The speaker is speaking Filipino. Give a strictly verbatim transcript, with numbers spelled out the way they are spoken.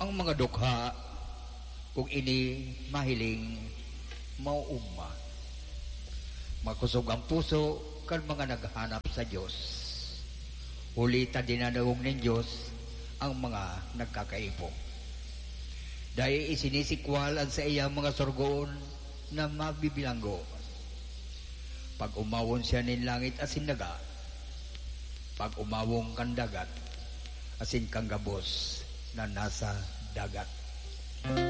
ang mga dukha kung ini mahiling mauugma. Makusog ang puso kan mga naghanap sa Diyos. Ulita dinadaong ng Diyos ang mga nagkakaipo. Dahil isinisikualan sa iya mga sorgoon na mabibilanggo. Pag umawon siya nin langit asin daga, pag umawong kan dagat, asin kang gabos na nasa dagat.